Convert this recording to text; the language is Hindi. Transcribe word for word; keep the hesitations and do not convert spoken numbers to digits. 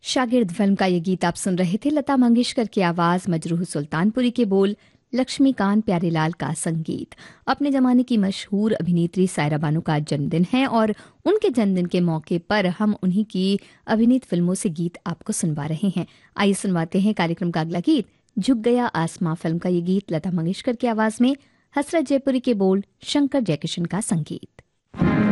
शागिर्द फिल्म का ये गीत आप सुन रहे थे। लता मंगेशकर की आवाज, मजरूह सुल्तानपुरी के बोल, लक्ष्मीकांत प्यारेलाल का संगीत। अपने जमाने की मशहूर अभिनेत्री सायरा बानो का जन्मदिन है और उनके जन्मदिन के मौके पर हम उन्हीं की अभिनीत फिल्मों से गीत आपको सुनवा रहे हैं। आइए सुनवाते हैं कार्यक्रम का अगला गीत। झुक गया आसमां फिल्म का ये गीत लता मंगेशकर की आवाज में, हसरत जयपुरी के बोल, शंकर जयकिशन का संगीत।